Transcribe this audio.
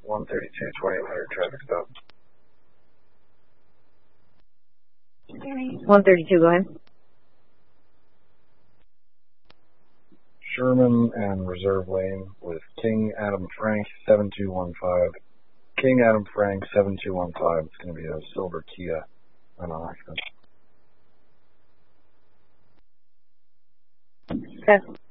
132, 2800 traffic stop. 132, go ahead. Sherman and Reserve Lane with King Adam Frank 7215. King Adam Frank 7215. It's going to be a silver Kia unoccupant. Okay.